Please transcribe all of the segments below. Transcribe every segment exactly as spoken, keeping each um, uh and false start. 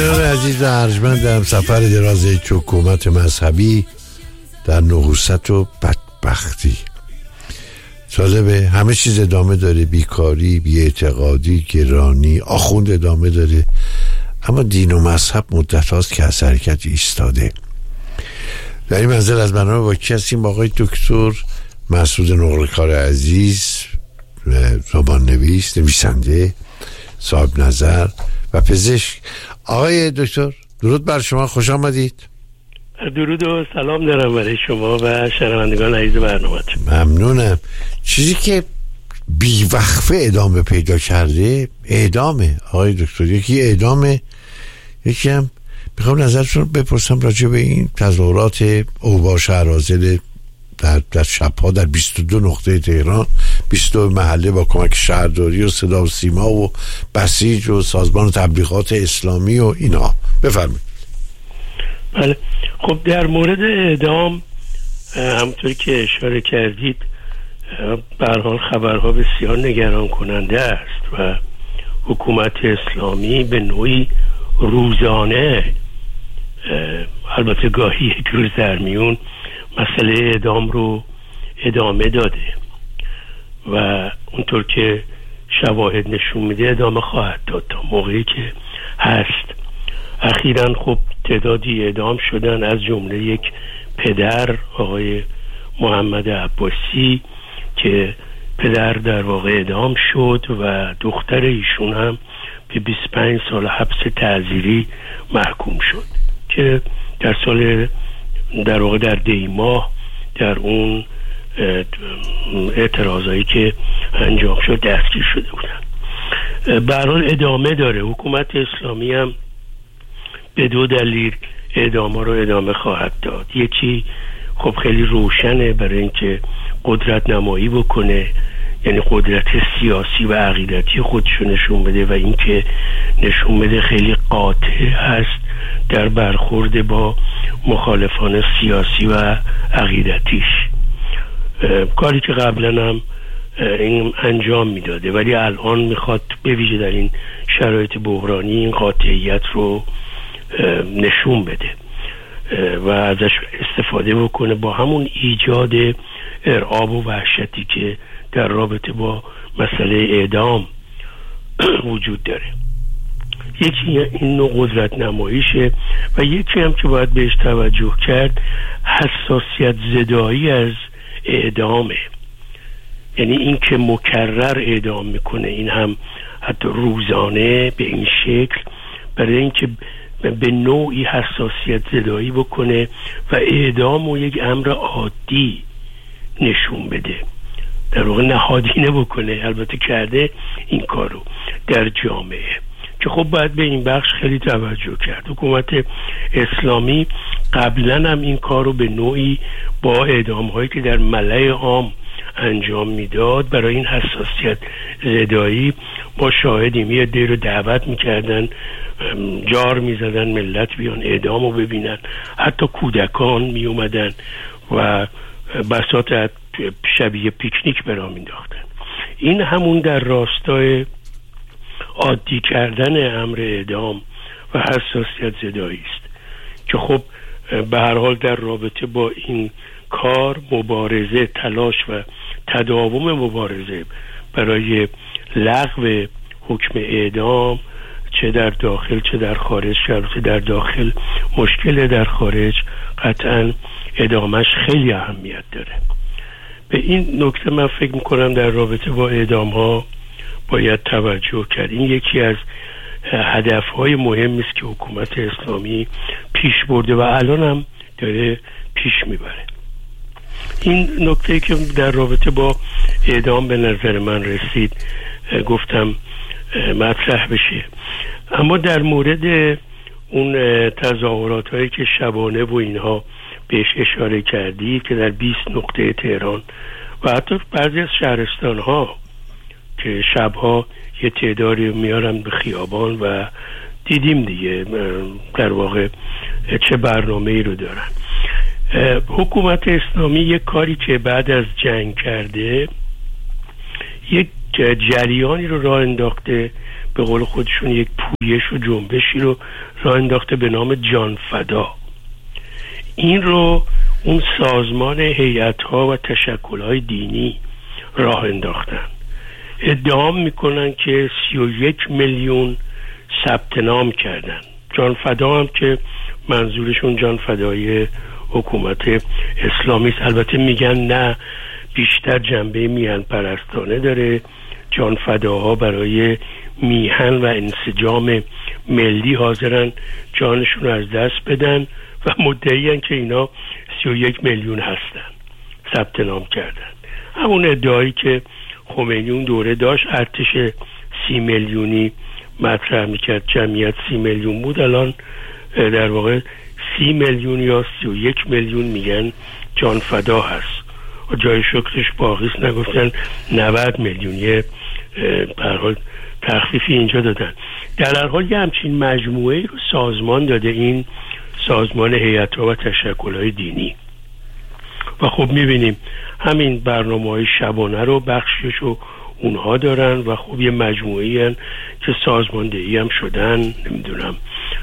شنوندگان عزیز و ارجمندم، سفر درازی که حکومت مذهبی در نحوست و بدبختی جالبه. همه چیز ادامه داره، بیکاری، بی‌اعتقادی، گرانی، آخوند ادامه داره، اما دین و مذهب مدت هاست که از حرکت ایستاده. در این منزل از برنامه با کی هستیم؟ با آقای دکتر مسعود نقلکار عزیز، زبان نویس، نویسنده، صاحب نظر و پزشک. آقای دکتر درود بر شما، خوش آمدید. درود و سلام دارم برای شما و شنوندگان عزیز برنامه. ممنونم. چیزی که بیوقفه ادامه پیدا کرده اعدامه آقای دکتر. یکی اعدامه، یکی هم میخوام نظرتون بپرسم راجع به این تظاهرات اوباش اراذل در, در شبها در بیست و دو نقطه تهران، بیست و دو محله با کمک شهرداری و صدا و سیما و بسیج و سازمان تبلیغات اسلامی و اینا. بفرمایید. بله، خب در مورد اعدام همونطور که اشاره کردید به هر حال خبرها بسیار نگران کننده است و حکومت اسلامی به نوعی روزانه، البته گاهی یک روز در میون، مسئله اعدام رو ادامه داده و اونطور که شواهد نشون میده ادامه خواهد داد تا موقعی که هست. اخیراً خب تعدادی اعدام شدن، از جمله یک پدر آقای محمد عباسی که پدر در واقع اعدام شد و دختر ایشون هم به بیست و پنج سال حبس تعزیری محکوم شد که در سال در واقع در دی ماه در اون اعتراضایی که انجام شد دستگیر شده بودن. به هر حال ادامه داره. حکومت اسلامی هم به دو دلیل اعدام ها رو ادامه خواهد داد. یکی خب خیلی روشنه، برای اینکه قدرت نمایی بکنه، یعنی قدرت سیاسی و عقیدتی خودشو نشون بده و اینکه نشون بده خیلی قاطع هست در برخورد با مخالفان سیاسی و عقیدتیش، کاری که قبلا هم این انجام میداده ولی الان میخواد به ویژه در این شرایط بحرانی این قاطعیت رو نشون بده و ازش استفاده بکنه با همون ایجاد ارعاب و وحشتی که در رابطه با مسئله اعدام وجود داره. یکی این نوع قدرت نماییشه و یکی هم که باید بهش توجه کرد حساسیت زدایی از اعدامه، یعنی این که مکرر اعدام میکنه، این هم حتی روزانه به این شکل، برای اینکه به نوعی حساسیت زدایی بکنه و اعدام و یک امر عادی نشون بده، در واقع نهادینه بکنه. البته کرده این کارو در جامعه که خب باید به این بخش خیلی توجه کرد. حکومت اسلامی قبلا هم این کارو به نوعی با اعدام هایی که در ملأ عام انجام میداد برای این حساسیت زدایی با شاهدیم یه دی رو دعوت میکردن، جار میزدن ملت بیان اعدام رو ببینن، حتی کودکان میومدن و بساط شبیه پیکنیک برا مینداختن. این همون در راستای عادی کردن امر اعدام و حساسیت زدایی است که خب به هر حال در رابطه با این کار مبارزه، تلاش و تداوم مبارزه برای لغو حکم اعدام چه در داخل چه در خارج، چه در داخل مشکل، در خارج قطعا ادامش خیلی اهمیت داره. به این نکته من فکر میکنم در رابطه با اعدام ها باید توجه کرد. این یکی از هدفهای مهمی است که حکومت اسلامی پیش برده و الان هم داره پیش میبره. این نکته که در رابطه با اعدام به نظر من رسید گفتم مطرح بشه. اما در مورد اون تظاهرات هایی که شبانه و اینها بهش اشاره کردی که در بیست نقطه تهران و حتی بعضی از شهرستان ها که شبها یه تعدادی میارن به خیابان و دیدیم دیگه در واقع چه برنامه‌ای رو دارن. حکومت اسلامی یک کاری که بعد از جنگ کرده، یک جریانی رو راه انداخته به قول خودشون یک پویش و جنبشی رو راه انداخته به نام جان فدا. این رو اون سازمان هیئت‌ها و تشکل‌های دینی راه انداختن. ادعا میکنن که سی و یک میلیون ثبت نام کردن. جان فدا هم که منظورشون جان فدای حکومت اسلامی است. البته میگن نه، بیشتر جنبه میهن پرستانه داره. جان فداها برای میهن و انسجام ملی حاضرن جانشون رو از دست بدن و مدعیان که اینا سی و یک میلیون هستن ثبت نام کردن. همون ادعایی که خمینی اون دوره داشت، ارتش سی میلیونی مطرح میکرد، جمعیت سی میلیون بود، الان در واقع سی میلیون یا سی و یک میلیون میگن جان فدا هست و جای شکرش باقیست نگفتن نود میلیون. یه به هر حال تخفیفی اینجا دادن. در هر حال یه همچین مجموعه رو سازمان داده این سازمان هیئت‌ها و تشکل‌های دینی و خب میبینیم همین برنامه‌های شبانه رو بخشش رو اونها دارن و خب یه مجموعه‌ای هن که سازماندهی هم شدن. نمیدونم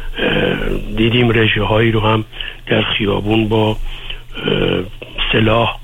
دیدیم رژه هایی رو هم در خیابون با سلاح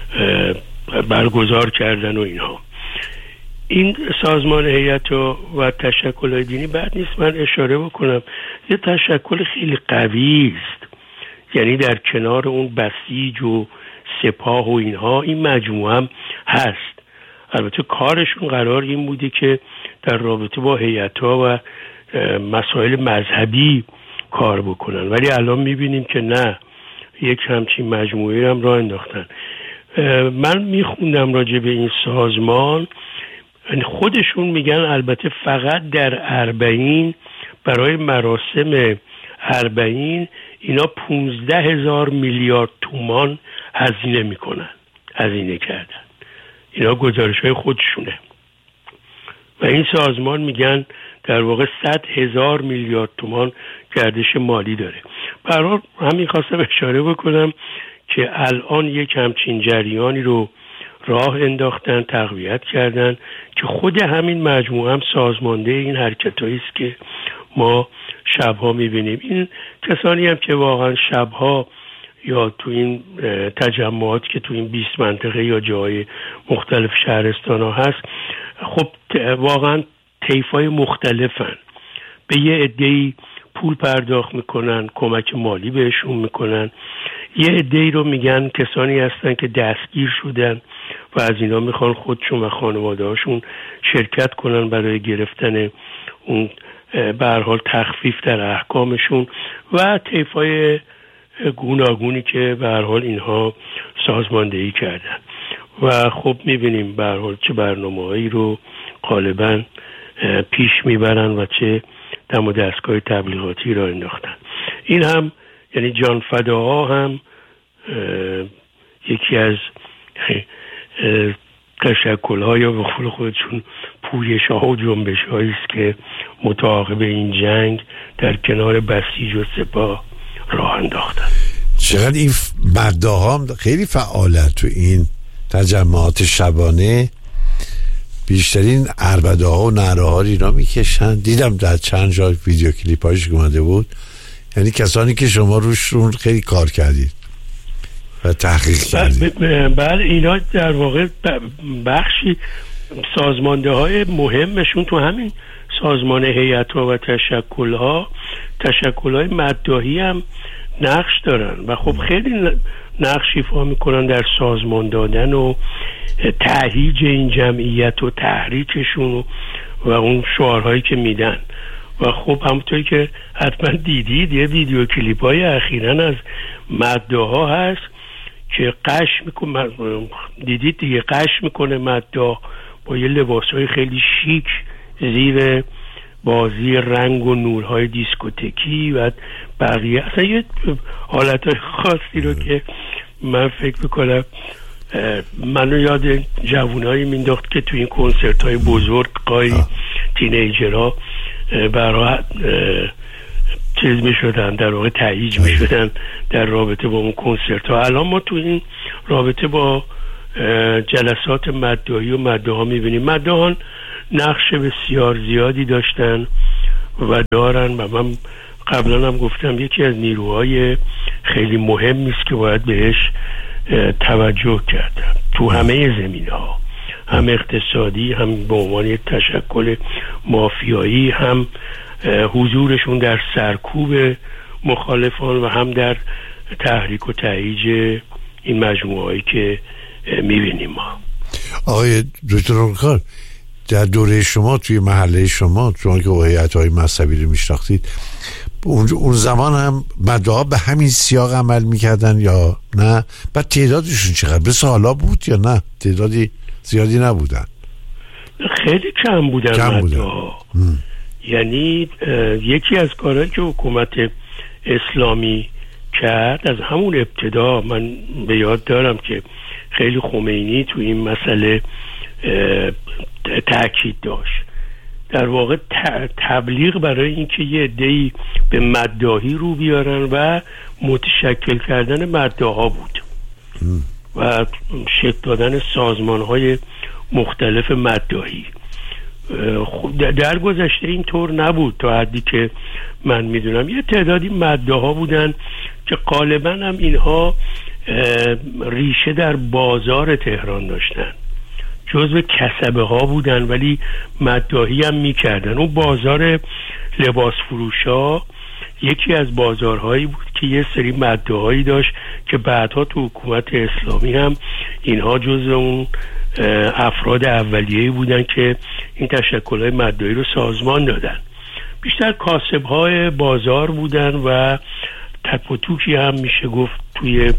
برگزار کردن و اینها. این سازمان هیئت و تشکل‌های دینی بعد نیست من اشاره بکنم یه تشکل خیلی قوی است، یعنی در کنار اون بسیج و سپاه و اینها این مجموعه هم هست. البته کارشون قرار این بوده که در رابطه با هیئت‌ها و مسائل مذهبی کار بکنن، ولی الان میبینیم که نه، یک همچین مجموعه هم راه انداختن. من میخوندم راجع به این سازمان، خودشون میگن البته فقط در اربعین برای مراسم اربعین اینا پونزده هزار میلیارد تومان هزینه میکنن، هزینه کردن. اینا گزارش های خودشونه و این سازمان میگن در واقع صد هزار میلیارد تومان گردش مالی داره. برای همین خواستم اشاره بکنم که الان یک همچین جریانی رو راه انداختن، تقویت کردن که خود همین مجموعه هم سازمانده این حرکتایی است که ما شبها میبینیم. این کسانی هم که واقعا شبها یا تو این تجمعات که تو این بیست منطقه یا جای مختلف شهرستان ها هست، خب واقعا طیفای مختلفن، به یه عده‌ای پول پرداخت میکنن، کمک مالی بهشون میکنن، یه عده‌ای رو میگن کسانی هستن که دستگیر شدن و از اینا میخوان خودشون و خانواده هاشون شرکت کنن برای گرفتن اون به هر حال تخفیف در احکامشون و طیفای گوناگونی که به هر حال اینها سازماندهی کردن و خب میبینیم به هر حال چه برنامه‌هایی رو غالباً پیش میبرن و چه دم و دستگاه تبلیغاتی را انداختن. این هم یعنی جان فداها هم یکی از تشکل‌ها یا به قول خودشون پویش‌ها و جنبش‌هایی است که متعاقب این جنگ در کنار بسیج و سپاه راه انداختن. چقدر این مداها هم خیلی فعالن تو این تجمعات شبانه، بیشترین عربده ها و نعره ها اینا میکشن. دیدم در چند جا ویدیو کلیپ هایش اومده بود، یعنی کسانی که شما روشون خیلی کار کردید و تحقیق کردید. بله اینا در واقع بخشی سازمانده های مهمشون تو همین سازمان هیئت‌ها و تشکل‌ها تشکل‌های مداحی هم نقش دارن و خب خیلی نقش ایفا میکنن در سازمان دادن و تهییج این جمعیت و تحریکشون و, و اون شعارهایی که میدن و خب همونطوری که حتما دیدید یه ویدیو کلیپ های اخیراً از مداحا هست که قش میکنه، دیدید دیگه، قش میکنه مداح با یه لباسهای خیلی شیک زیر بازی رنگ و نورهای دیسکوتکی و بقیه، اصلا یه حالتهای خاصی رو که من فکر میکنم منو یاد جوانایی مینداخت که تو این کنسرت های بزرگ قای تینیجرها برای چیز میشدن، در واقع تهییج میشدن در رابطه با اون کنسرت ها. الان ما تو این رابطه با جلسات مداحی و مداحا میبینیم مداحان نقش بسیار زیادی داشتن و دارن و من قبلا هم گفتم یکی از نیروهای خیلی مهمی است که باید بهش توجه کرد تو همه زمینه‌ها، هم اقتصادی، هم به عنوان یک تشکل مافیایی، هم حضورشون در سرکوب مخالفان و هم در تحریک و تهییج این مجموعه‌ای که می‌بینیم ما. آقای دکتر رونکار، در دوره شما توی محله شما، چون که هیئت‌های مذهبی رو میشناختید، اون اون زمان هم مدعا به همین سیاق عمل میکردن یا نه؟ بعد تعدادشون چقدر؟ به سالا بود یا نه؟ تعدادی زیادی نبودن؟ خیلی کم بودن. کم بودن. یعنی یکی از کارهایی که حکومت اسلامی کرد از همون ابتدا، من به یاد دارم که خیلی خمینی تو این مسئله تأکید داشت، در واقع تبلیغ برای اینکه یه عده‌ای به مداحی رو بیارن و متشکل کردن مداحا بود و شکل دادن سازمان‌های مختلف مداحی. در گذشته این طور نبود تا حدی که من میدونم. یه تعدادی مداحا بودن که غالبا هم اینها ریشه در بازار تهران داشتن، جزو کسبه ها بودن ولی مداحی هم میکردن. اون بازار لباس فروشا یکی از بازارهایی بود که یه سری مداحایی داشت که بعدها تو حکومت اسلامی هم اینها جزو اون افراد اولیه‌ای بودن که این تشکل‌های مداحی رو سازمان دادن. بیشتر کاسب‌های بازار بودن و تک و توکی هم میشه گفت توی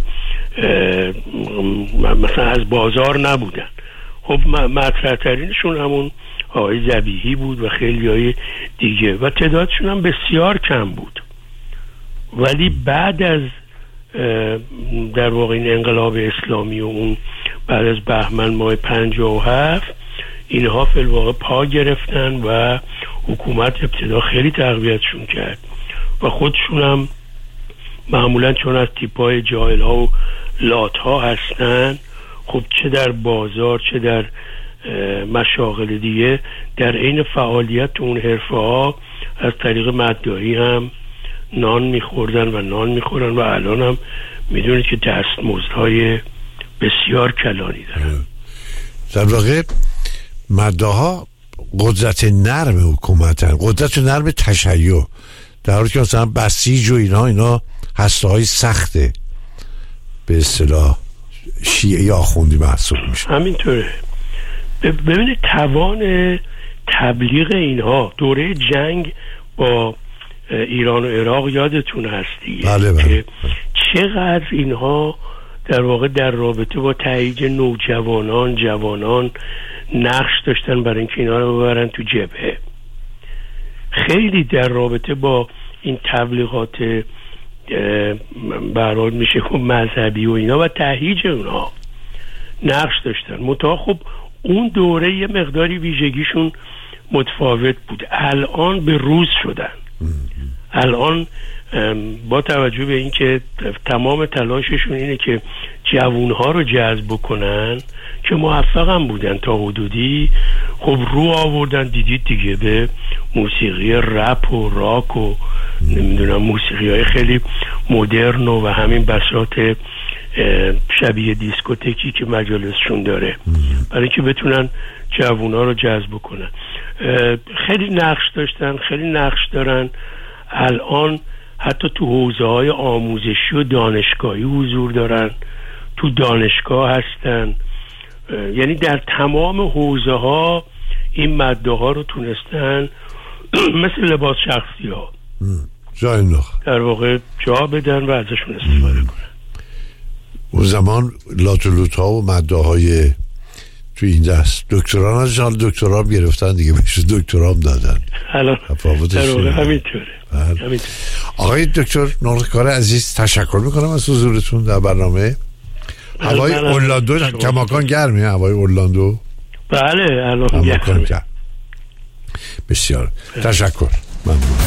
مثلا از بازار نبودن. خب مطرح ترینشون همون آقای ذبیحی بود و خیلی های دیگه و تعدادشون هم بسیار کم بود. ولی بعد از در واقع این انقلاب اسلامی و اون بعد از بهمن ماه پنجاه و هفت اینها فی الواقع پا گرفتن و حکومت ابتدا خیلی تقویتشون کرد و خودشون هم معمولا چون از تیپای جاهل ها و لات ها هستن، خب چه در بازار چه در مشاغل دیگه در عین فعالیت تو اون حرفه ها از طریق مداحی هم نان میخوردن و نان میخورن و الان هم میدونید که دستمزدهای بسیار کلانی دارن. در واقع مداحا قدرت نرم حکومتن، قدرت نرم تشیع، در حالی که مثلا بسیج و اینا اینا هسته های سخته به اصطلاح شیعه آخوندی محسوب میشه. همینطوره. ببینید توان تبلیغ اینها دوره جنگ با ایران و عراق یادتون هستی بله بله. که چقدر اینها در واقع در رابطه با تهییج نوجوانان جوانان نقش داشتن برای اینکه اینا رو ببرن تو جبهه. خیلی در رابطه با این تبلیغات برای میشه که مذهبی و اینا و تهییج اونها نقش داشتن. منتها خب اون دوره یه مقداری ویژگیشون متفاوت بود. الان به روز شدن. الان با توجه به اینکه تمام تلاششون اینه که جوانها رو جذب کنن که موفق هم بودن تا حدودی، خب رو آوردن دیدید دیگه به موسیقی رپ و راک و نمیدونم موسیقی های خیلی مدرن و همین بساط شبیه دیسکوتکی که مجالسشون داره برای اینکه بتونن جوونا رو جذب کنن. خیلی نقش داشتن، خیلی نقش دارن. الان حتی تو حوزه های آموزشی و دانشگاهی حضور دارن، تو دانشگاه هستن، یعنی در تمام حوزه ها این ماده ها رو تونستن مثل لباس شخصی ها در واقع جا بدن و ازشون استفاده کنن. اون زمان لاتولوت ها و ماده های توی این دست دکتران از جان دکتران گرفتن دیگه، بهش دکترام دادن. الان در واقع همینطوره. آقای دکتر نورکار عزیز تشکر میکنم از حضورتون در برنامه. هوای اورلاندو کماکان گرمه. هوای اورلاندو بله الان گرمه. بسیار تشکر. ممنون.